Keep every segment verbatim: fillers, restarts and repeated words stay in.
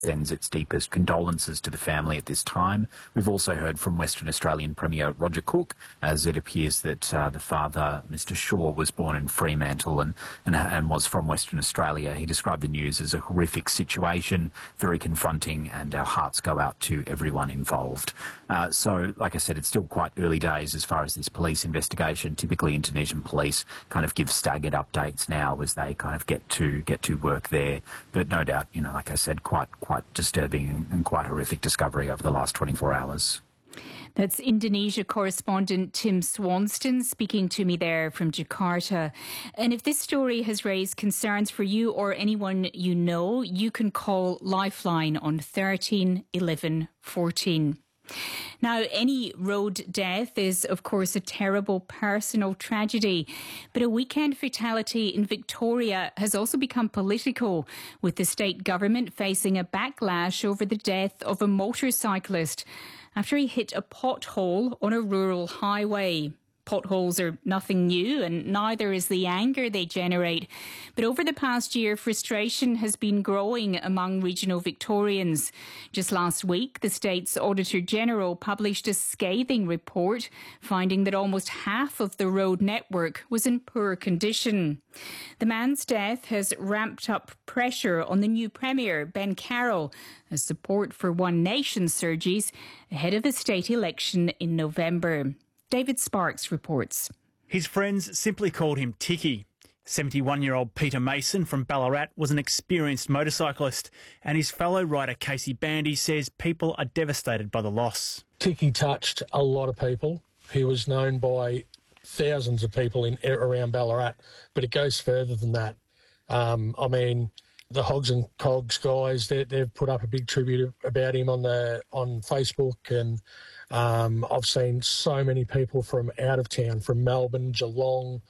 sends its deepest condolences to the family at this time. We've also heard from Western Australian Premier Roger Cook, as it appears that uh, the father, Mister Shaw, was born in Fremantle and, and, and was from Western Australia. He described the news as a horrific situation, very confronting, and our hearts go out to everyone involved. Uh, so, like I said, it's still quite early days as far as this police investigation. Typically, Indonesian police kind of give staggered updates now as they kind of get to get to work there. But no doubt, you know, like I said, quite quite disturbing and quite horrific discovery over the last twenty-four hours. That's Indonesia correspondent Tim Swanston speaking to me there from Jakarta. And if this story has raised concerns for you or anyone you know, you can call Lifeline on thirteen eleven fourteen. Now, any road death is, of course, a terrible personal tragedy, but a weekend fatality in Victoria has also become political, with the state government facing a backlash over the death of a motorcyclist after he hit a pothole on a rural highway. Potholes are nothing new, and neither is the anger they generate. But over the past year, frustration has been growing among regional Victorians. Just last week, the state's Auditor General published a scathing report finding that almost half of the road network was in poor condition. The man's death has ramped up pressure on the new Premier, Ben Carroll, as support for One Nation surges ahead of the state election in November. David Sparks reports. His friends simply called him Ticky. seventy-one-year-old Peter Mason from Ballarat was an experienced motorcyclist, and his fellow rider Casey Bandy says people are devastated by the loss. Ticky touched a lot of people. He was known by thousands of people in around Ballarat, but it goes further than that. Um, I mean, the Hogs and Cogs guys, they, they've put up a big tribute about him on the on Facebook, and um, I've seen so many people from out of town, from Melbourne, Geelong,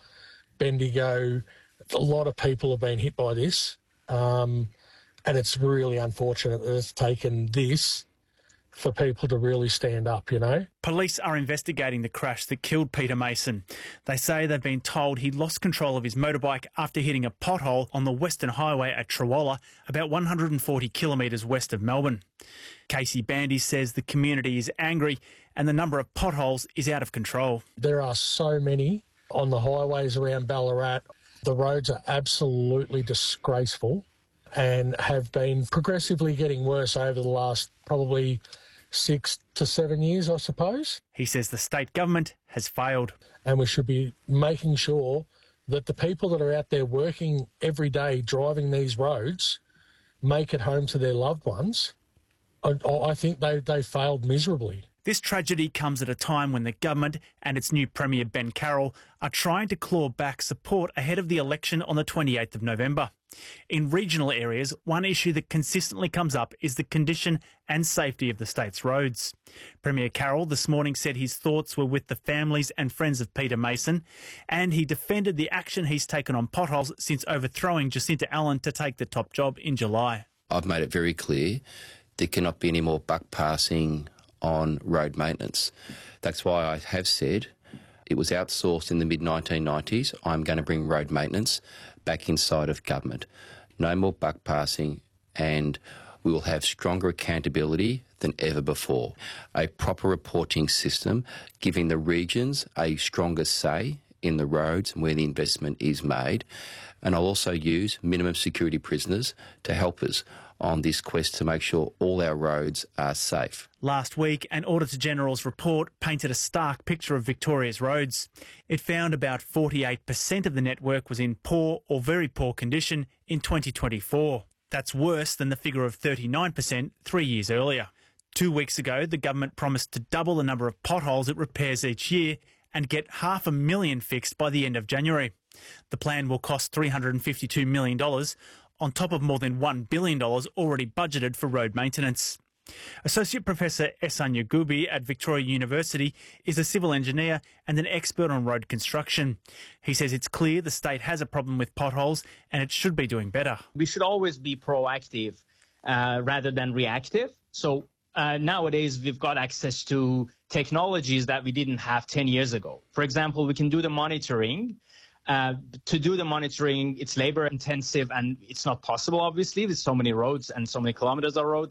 Bendigo. A lot of people have been hit by this, um, and it's really unfortunate that it's taken this for people to really stand up, you know. Police are investigating the crash that killed Peter Mason. They say they've been told he lost control of his motorbike after hitting a pothole on the Western Highway at Trawalla, about one hundred forty kilometres west of Melbourne. Casey Bandy says the community is angry and the number of potholes is out of control. There are so many on the highways around Ballarat. The roads are absolutely disgraceful and have been progressively getting worse over the last probably six to seven years, I suppose. He says the state government has failed. And we should be making sure that the people that are out there working every day driving these roads make it home to their loved ones. I, I think they, they failed miserably. This tragedy comes at a time when the government and its new Premier Ben Carroll are trying to claw back support ahead of the election on the twenty-eighth of November. In regional areas, one issue that consistently comes up is the condition and safety of the state's roads. Premier Carroll this morning said his thoughts were with the families and friends of Peter Mason, and he defended the action he's taken on potholes since overthrowing Jacinta Allen to take the top job in July. I've made it very clear there cannot be any more buck passing on road maintenance. That's why I have said it was outsourced in the mid nineteen nineties. I'm going to bring road maintenance back inside of government. No more buck passing, and we will have stronger accountability than ever before. A proper reporting system giving the regions a stronger say in the roads and where the investment is made. And I'll also use minimum security prisoners to help us on this quest to make sure all our roads are safe. Last week, an Auditor General's report painted a stark picture of Victoria's roads. It found about forty-eight percent of the network was in poor or very poor condition in twenty twenty-four. That's worse than the figure of thirty-nine percent three years earlier. Two weeks ago, the government promised to double the number of potholes it repairs each year and get half a million fixed by the end of January. The plan will cost three hundred fifty-two million dollars, on top of more than one billion dollars already budgeted for road maintenance. Associate Professor Ehsan Yaghoubi at Victoria University is a civil engineer and an expert on road construction. He says it's clear the state has a problem with potholes and it should be doing better. We should always be proactive uh, rather than reactive. So uh, nowadays we've got access to technologies that we didn't have ten years ago. For example, we can do the monitoring Uh, to do the monitoring, it's labor intensive and it's not possible, obviously, with so many roads and so many kilometers of road.